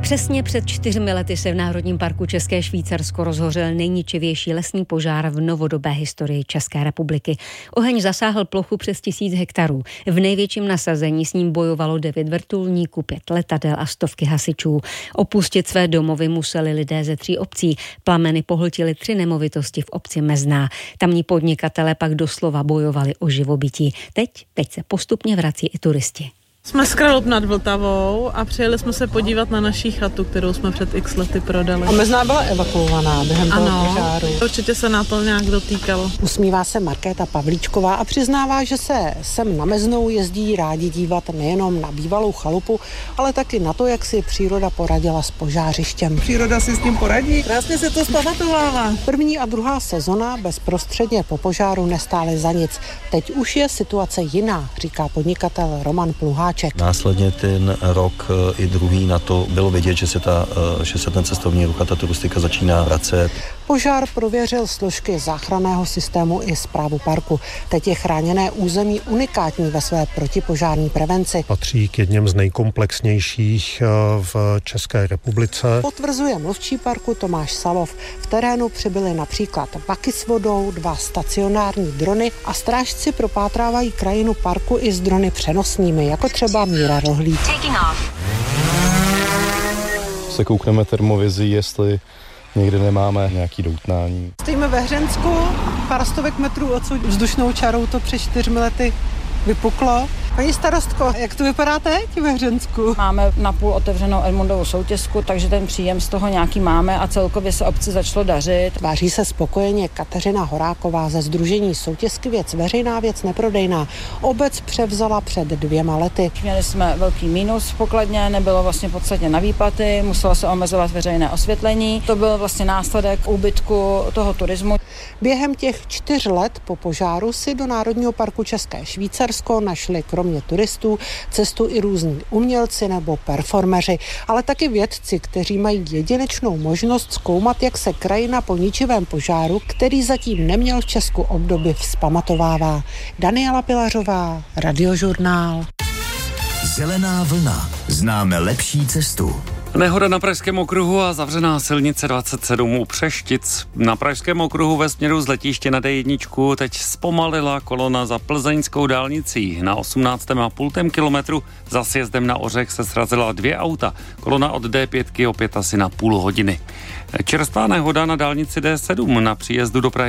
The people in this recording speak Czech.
Přesně před 4 lety se v Národním parku České Švýcarsko rozhořel nejničivější lesní požár v novodobé historii České republiky. Oheň zasáhl plochu přes 1000 hektarů. V největším nasazení s ním bojovalo 9 vrtulníků, 5 letadel a stovky hasičů. Opustit své domovy museli lidé ze 3 obcí. Plameny pohltily 3 nemovitosti v obci Mezná. Tamní podnikatelé pak doslova bojovali o živobytí. Teď se postupně vrací i turisti. Jsme z Kralupy nad Vltavou a přijeli jsme se podívat na naší chatu, kterou jsme před x lety prodali. A Mezná byla evakuovaná během toho požáru. Určitě se na to nějak dotýkalo. Usmívá se Markéta Pavlíčková a přiznává, že se sem na Meznou jezdí rádi dívat nejenom na bývalou chalupu, ale taky na to, jak si příroda poradila s požářištěm. Příroda si s tím poradí. Krásně se to zpamatovává. První a druhá sezona bezprostředně po požáru nestály za nic. Teď už je situace jiná, říká podnikatel Roman Pluháček. Následně ten rok i druhý na to bylo vidět, že se ten cestovní ruch a ta turistika začíná vracet. Požár prověřil složky záchranného systému i správu parku. Teď je chráněné území unikátní ve své protipožární prevenci. Patří k jedním z nejkomplexnějších v České republice. Potvrzuje mluvčí parku Tomáš Salov. V terénu přibyly například vaky s vodou, 2 stacionární drony a strážci propátrávají krajinu parku i s drony přenosnými, jako třeba Míra Rohlík. Se koukneme termovizí, jestli někde nemáme nějaký doutnání. Stojíme ve Hřensku, pár stovek metrů odsud vzdušnou čarou to před 4 lety vypuklo. Paní starostko, jak to vypadá teď ve Hřensku? Máme napůl otevřenou Edmundovou soutězku, takže ten příjem z toho nějaký máme a celkově se obci začalo dařit. Tváří se spokojeně Kateřina Horáková ze sdružení Soutězky věc veřejná, věc neprodejná. Obec převzala před 2 lety. Měli jsme velký mínus v pokladně, nebylo vlastně podstatně na výplaty, muselo se omezovat veřejné osvětlení. To byl vlastně následek úbytku toho turismu. Během těch 4 let po požáru si do Národního parku České Švýcarsko našli kromě turistů cestu i různí umělci nebo performeři, ale taky vědci, kteří mají jedinečnou možnost zkoumat, jak se krajina po ničivém požáru, který zatím neměl v Česku obdoby, vzpamatovává. Daniela Pilařová, Radiožurnál. Zelená vlna. Známe lepší cestu. Nehoda na Pražském okruhu a zavřená silnice 27 u Přeštic. Na Pražském okruhu ve směru z letiště na D1 teď zpomalila kolona za plzeňskou dálnicí. Na 18,5 kilometru za sjezdem na Ořech se srazila 2 auta. Kolona od D5 opět asi na půl hodiny. Čerstvá nehoda na dálnici D7 na příjezdu do Prahy